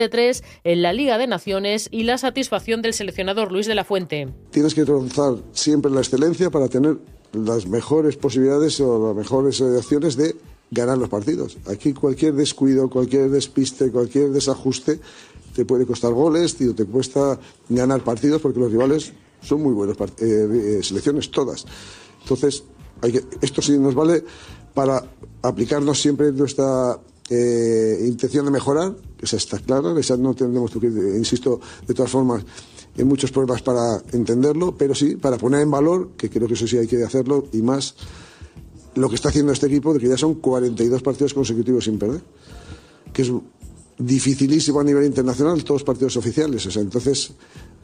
3 en la Liga de Naciones y la satisfacción del seleccionador Luis de la Fuente. Tienes que trazar siempre la excelencia para tener las mejores posibilidades o las mejores opciones de ganar los partidos. Aquí cualquier descuido, cualquier despiste, cualquier desajuste te puede costar goles, tío, te cuesta ganar partidos porque los rivales son muy buenos, selecciones todas. Entonces, esto sí nos vale para aplicarnos siempre nuestra intención de mejorar, esa está clara, esa no tendremos que, insisto, de todas formas, en muchos problemas para entenderlo, pero sí para poner en valor, que creo que eso sí hay que hacerlo, y más lo que está haciendo este equipo, de que ya son 42 partidos consecutivos sin perder, que es dificilísimo a nivel internacional, todos partidos oficiales. O sea, entonces,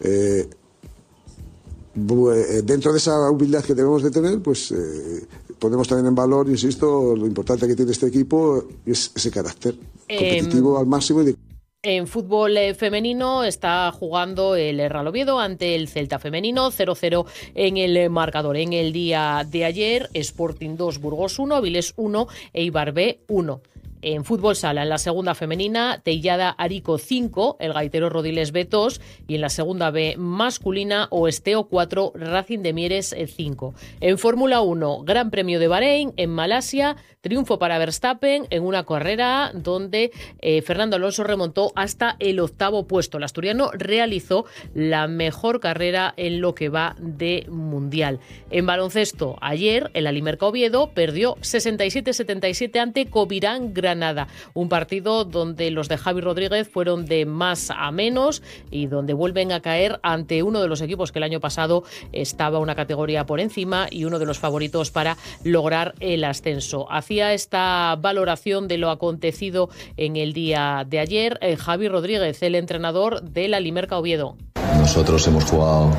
dentro de esa humildad que debemos de tener, pues ponemos también en valor, insisto, lo importante que tiene este equipo es ese carácter competitivo al máximo. En fútbol femenino está jugando el Real Oviedo ante el Celta femenino, 0-0 en el marcador. En el día de ayer, Sporting 2, Burgos 1, Avilés 1, Eibar B 1. En fútbol sala, en la segunda femenina, Tellada Arico 5, el Gaitero Rodiles B 2 y en la segunda B masculina, Oesteo 4, Racing de Mieres 5. En Fórmula 1, Gran Premio de Bahrein, en Malasia, triunfo para Verstappen en una carrera donde Fernando Alonso remontó hasta el 8º puesto. El asturiano realizó la mejor carrera en lo que va de Mundial. En baloncesto, ayer el Alimerca Oviedo perdió 67-77 ante Covirán Granada, un partido donde los de Javi Rodríguez fueron de más a menos y donde vuelven a caer ante uno de los equipos que el año pasado estaba una categoría por encima y uno de los favoritos para lograr el ascenso. Hacía esta valoración de lo acontecido en el día de ayer Javi Rodríguez, el entrenador del Alimerca Oviedo. Nosotros hemos jugado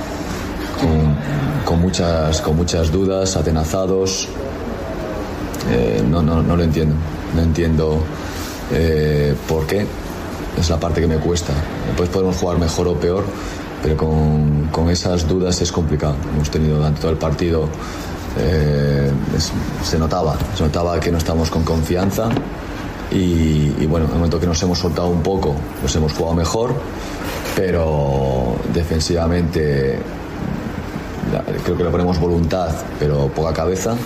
con muchas dudas, atenazados. No lo entiendo. No entiendo por qué. Es la parte que me cuesta. Después podemos jugar mejor o peor, pero con esas dudas es complicado. Hemos tenido durante todo el partido, se notaba que no estamos con confianza y bueno, en el momento que nos hemos soltado un poco, pues hemos jugado mejor, pero defensivamente creo que le ponemos voluntad, pero poca cabeza.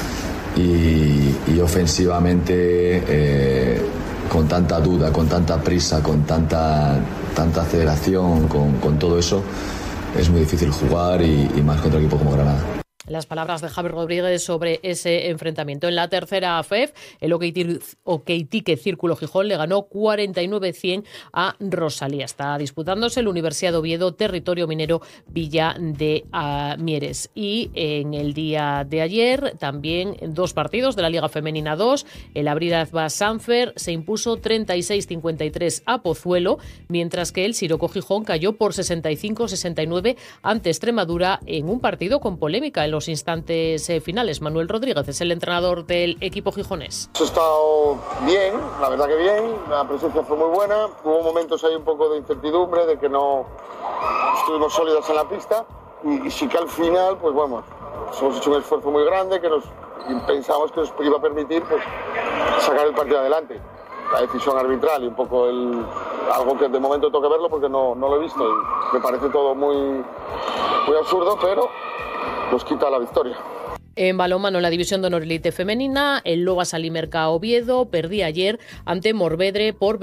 Y ofensivamente, con tanta duda, con tanta prisa, con tanta aceleración, con todo eso, es muy difícil jugar y más contra un equipo como Granada. Las palabras de Javi Rodríguez sobre ese enfrentamiento. En la tercera FEF, el Okeitique Círculo Gijón le ganó 49-100 a Rosalía. Está disputándose el Universidad de Oviedo, territorio minero Villa de Mieres. Y en el día de ayer, también dos partidos de la Liga Femenina 2. El Abril Azba Sanfer se impuso 36-53 a Pozuelo, mientras que el Siroco Gijón cayó por 65-69 ante Extremadura en un partido con polémica en los instantes finales. Manuel Rodríguez es el entrenador del equipo gijonés. Ha estado bien, la verdad que bien, la presencia fue muy buena, hubo momentos ahí un poco de incertidumbre, de que no estuvimos sólidos en la pista y sí que al final, pues bueno, hemos hecho un esfuerzo muy grande que pensamos que nos iba a permitir pues, sacar el partido adelante. La decisión arbitral y un poco algo que de momento tengo que verlo porque no lo he visto y me parece todo muy absurdo, pero nos quita la victoria. En balonmano, en la división de honor elite femenina, el Lobas Alimerca Oviedo perdía ayer ante Morvedre por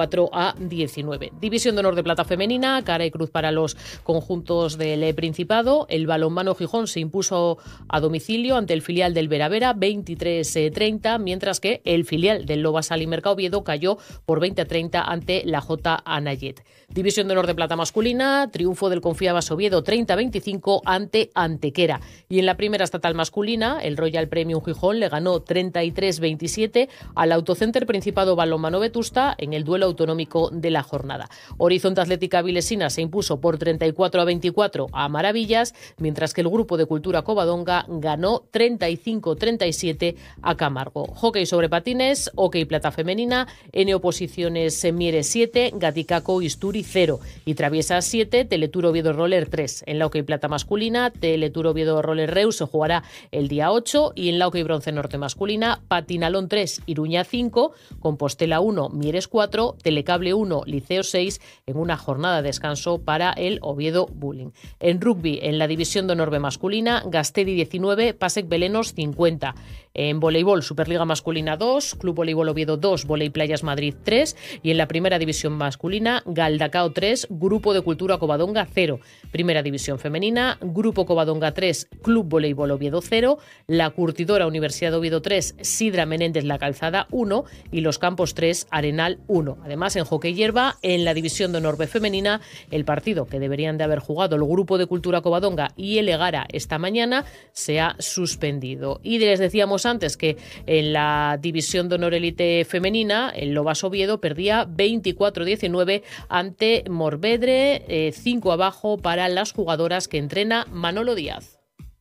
24-19. División de honor de plata femenina, cara y cruz para los conjuntos del Principado. El balonmano Gijón se impuso a domicilio ante el filial del Veravera 23-30, mientras que el filial del Lobas Alimerca Oviedo cayó por 20-30 ante la J. Anayet. División de honor de plata masculina, triunfo del Confiabas Oviedo 30-25 ante Antequera. Y en la primera estatal masculina, el Royal Premium Gijón le ganó 33-27 al Autocenter Principado Balonmano Vetusta en el duelo autonómico de la jornada. Horizonte Atlética Vilesina se impuso por 34-24 a Maravillas, mientras que el Grupo de Cultura Covadonga ganó 35-37 a Camargo. Hockey sobre patines, hockey plata femenina, N Oposiciones Mieres 7, Gaticaco Isturi 0 y Traviesa 7, Teletur Oviedo Roller 3. En la hockey plata masculina, Teletur Oviedo Roller Reus se jugará el día 8. Y en la hockey bronce norte masculina, Patinalón 3, Iruña 5, Compostela 1, Mieres 4, Telecable 1, Liceo 6, en una jornada de descanso para el Oviedo Bullying. En rugby, en la división de honor B masculina, Gastedi 19, Pasec Belenos 50. En voleibol, Superliga masculina 2, Club Voleibol Oviedo 2, Voley Playas Madrid 3. Y en la primera división masculina, Galdacao 3, Grupo de Cultura Covadonga 0. Primera división femenina, Grupo Covadonga 3, Club Voleibol Oviedo 0. La Curtidora Universidad de Oviedo 3, Sidra Menéndez La Calzada 1. Y Los Campos 3, Arenal 1. Además, en hockey hierba, en la división de honor B femenina, el partido que deberían de haber jugado el Grupo de Cultura Covadonga y el Egara esta mañana se ha suspendido. Y les decíamos antes que en la división de honor élite femenina, el Lobas Oviedo perdía 24-19 ante Morvedre, 5 abajo para las jugadoras que entrena Manolo Díaz.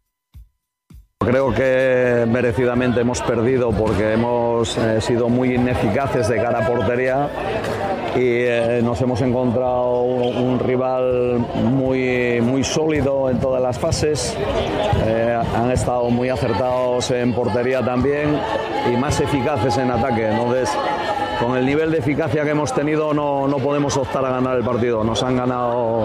Creo que merecidamente hemos perdido porque hemos sido muy ineficaces de cara a portería y nos hemos encontrado un rival muy sólido en todas las fases. Han estado muy acertados en portería también y más eficaces en ataque. Entonces, con el nivel de eficacia que hemos tenido no podemos optar a ganar el partido. Nos han ganado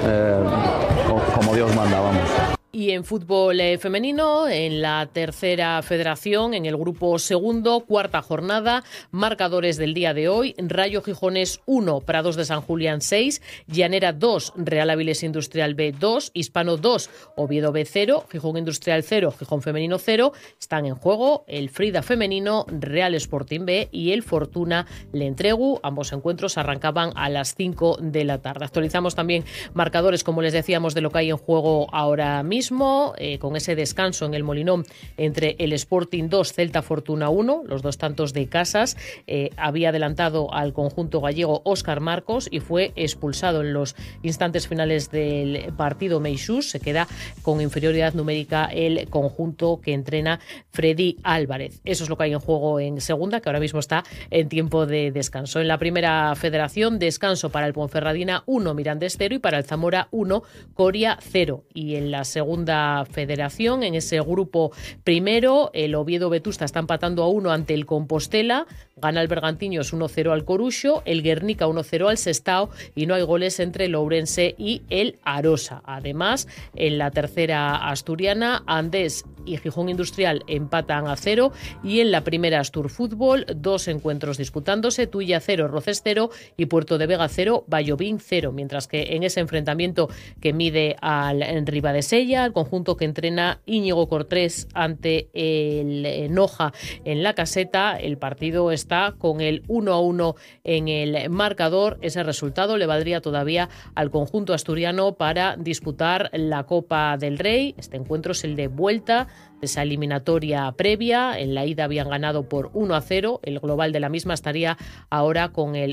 como Dios manda, vamos. Y en fútbol femenino, en la tercera federación, en el grupo segundo, cuarta jornada, marcadores del día de hoy: Rayo Gijones 1, Prados de San Julián 6, Llanera 2, Real Avilés Industrial B 2, Hispano 2, Oviedo B 0, Gijón Industrial 0, Gijón Femenino 0. Están en juego el Frida Femenino, Real Sporting B y el Fortuna Lentregu. Ambos encuentros arrancaban a las 5 de la tarde. Actualizamos también marcadores, como les decíamos, de lo que hay en juego ahora mismo. Con ese descanso en el Molinón entre el Sporting 2, Celta Fortuna 1, los dos tantos de Casas. Había adelantado al conjunto gallego Óscar Marcos y fue expulsado en los instantes finales del partido Meixús. Se queda con inferioridad numérica el conjunto que entrena Freddy Álvarez. Eso es lo que hay en juego en segunda, que ahora mismo está en tiempo de descanso. En la primera federación, descanso para el Ponferradina 1, Mirandés 0 y para el Zamora 1, Coria 0. Y en la segunda federación, en ese grupo primero, el Oviedo Vetusta está empatando a 1 ante el Compostela, gana el Bergantiños 1-0 al Coruxo, el Guernica 1-0 al Sestao y no hay goles entre el Ourense y el Arosa. Además, en la tercera asturiana, Andés y Gijón Industrial empatan a 0 y en la primera Astur Fútbol, 2 encuentros disputándose: Tuilla 0, Roces 0 y Puerto de Vega 0, Vallovín 0, mientras que en ese enfrentamiento que mide al Ribadesella, el conjunto que entrena Íñigo Cortés ante el Noja en la Caseta, el partido está con el 1-1 en el marcador. Ese resultado le valdría todavía al conjunto asturiano para disputar la Copa del Rey. Este encuentro es el de vuelta de esa eliminatoria previa. En la ida habían ganado por 1-0. El global de la misma estaría ahora con el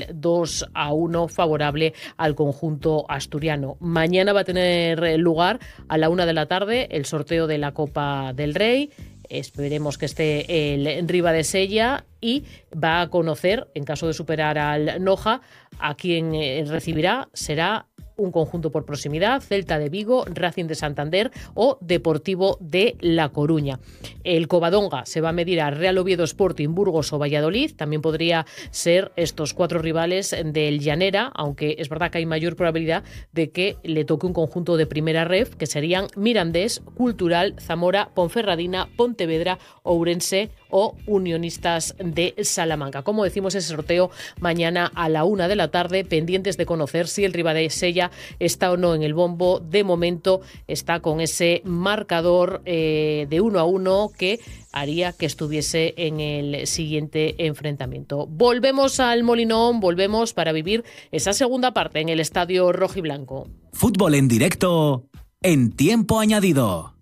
2-1 favorable al conjunto asturiano. Mañana va a tener lugar a la 1 de la tarde el sorteo de la Copa del Rey. Esperemos que esté el Ribadesella y va a conocer, en caso de superar al Noja, a quien recibirá. Será un conjunto por proximidad: Celta de Vigo, Racing de Santander o Deportivo de La Coruña. El Covadonga se va a medir a Real Oviedo, Sporting, Burgos o Valladolid. También podría ser estos 4 rivales del Llanera, aunque es verdad que hay mayor probabilidad de que le toque un conjunto de primera ref, que serían Mirandés, Cultural, Zamora, Ponferradina, Pontevedra, Ourense o Unionistas de Salamanca. Como decimos, ese sorteo mañana a la 1 de la tarde, pendientes de conocer si el Ribadesella está o no en el bombo. De momento está con ese marcador de 1-1 que haría que estuviese en el siguiente enfrentamiento. Volvemos al Molinón, volvemos para vivir esa segunda parte en el Estadio Rojiblanco. Fútbol en directo en tiempo añadido.